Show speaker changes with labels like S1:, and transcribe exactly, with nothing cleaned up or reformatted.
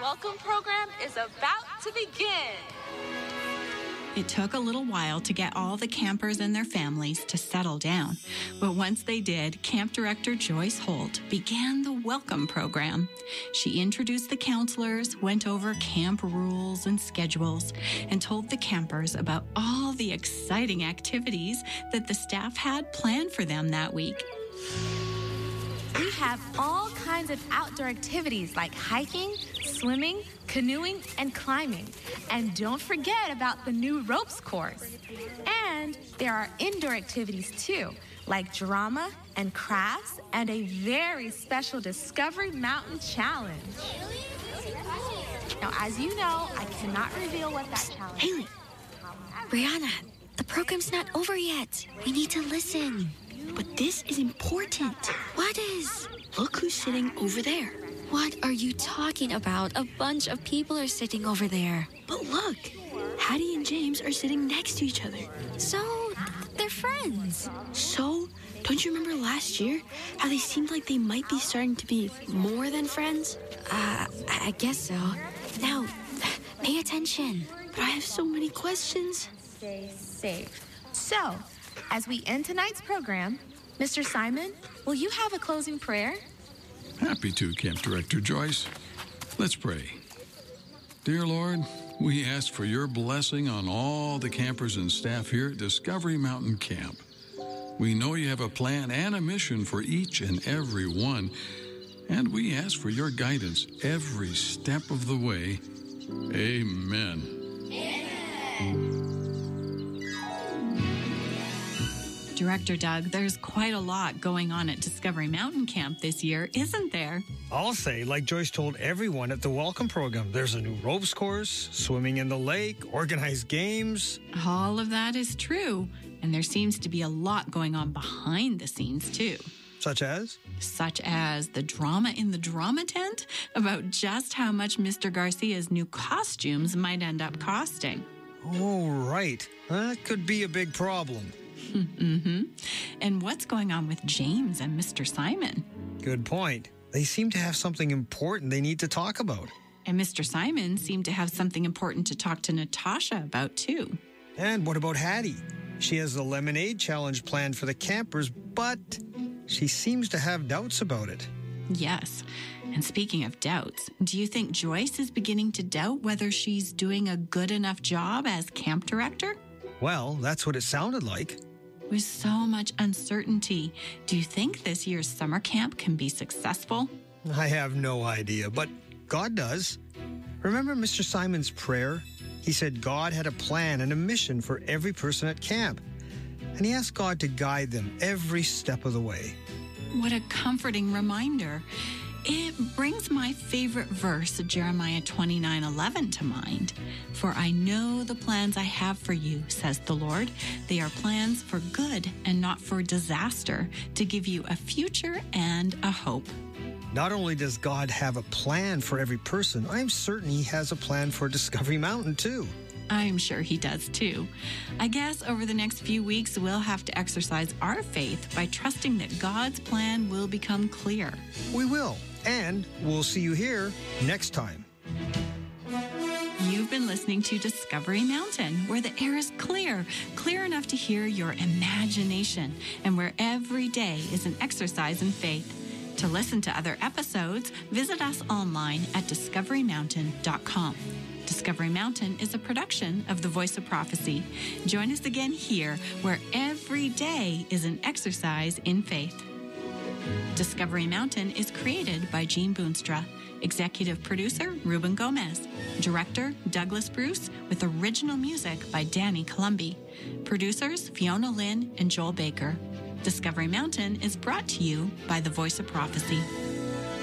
S1: welcome program is about to begin.
S2: It took a little while to get all the campers and their families to settle down. But once they did, Camp Director Joyce Holt began the welcome program. She introduced the counselors, went over camp rules and schedules, and told the campers about all the exciting activities that the staff had planned for them that week.
S1: We have all kinds of outdoor activities like hiking, swimming, canoeing, and climbing. And don't forget about the new ropes course. And there are indoor activities too, like drama and crafts and a very special Discovery Mountain Challenge. Now, as you know, I cannot reveal what that challenge is.
S3: Haley, Brianna, the program's not over yet. We need to listen. But this is important. What is? Look who's sitting over there. What are you talking about? A bunch of people are sitting over there. But look, Hattie and James are sitting next to each other. So, they're friends. So, don't you remember last year how they seemed like they might be starting to be more than friends? Uh, I guess so. Now, pay attention. But I have so many questions.
S1: Stay safe. So, as we end tonight's program, Mister Simon, will you have a closing prayer?
S4: Happy to, Camp Director Joyce. Let's pray. Dear Lord, we ask for your blessing on all the campers and staff here at Discovery Mountain Camp. We know you have a plan and a mission for each and every one, and we ask for your guidance every step of the way. Amen.
S2: Amen. Director Doug, there's quite a lot going on at Discovery Mountain Camp this year, isn't there?
S5: I'll say, like Joyce told everyone at the welcome program, there's a new ropes course, swimming in the lake, organized games.
S2: All of that is true, and there seems to be a lot going on behind the scenes, too.
S5: Such as?
S2: Such as the drama in the drama tent about just how much Mister Garcia's new costumes might end up costing.
S5: Oh, right. That could be a big problem.
S2: Mm-hmm. And what's going on with James and Mister Simon?
S5: Good point. They seem to have something important they need to talk about.
S2: And Mister Simon seemed to have something important to talk to Natasha about, too.
S5: And what about Hattie? She has the lemonade challenge planned for the campers, but she seems to have doubts about it.
S2: Yes. And speaking of doubts, do you think Joyce is beginning to doubt whether she's doing a good enough job as camp director?
S5: Well, that's what it sounded like.
S2: With so much uncertainty, do you think this year's summer camp can be successful?
S5: I have no idea, but God does. Remember Mister Simon's prayer? He said God had a plan and a mission for every person at camp, and he asked God to guide them every step of the way.
S2: What a comforting reminder. It brings my favorite verse, Jeremiah twenty-nine eleven, to mind. For I know the plans I have for you, says the Lord. They are plans for good and not for disaster, to give you a future and a hope.
S5: Not only does God have a plan for every person, I'm certain he has a plan for Discovery Mountain, too.
S2: I'm sure he does, too. I guess over the next few weeks, we'll have to exercise our faith by trusting that God's plan will become clear.
S5: We will. And we'll see you here next time.
S2: You've been listening to Discovery Mountain, where the air is clear, clear enough to hear your imagination, and where every day is an exercise in faith. To listen to other episodes, visit us online at discovery mountain dot com. Discovery Mountain is a production of The Voice of Prophecy. Join us again here, where every day is an exercise in faith. Discovery Mountain is created by Jean Boonstra. Executive producer, Ruben Gomez. Director, Douglas Bruce, with original music by Danny Columbi. Producers, Fiona Lynn and Joel Baker. Discovery Mountain is brought to you by The Voice of Prophecy.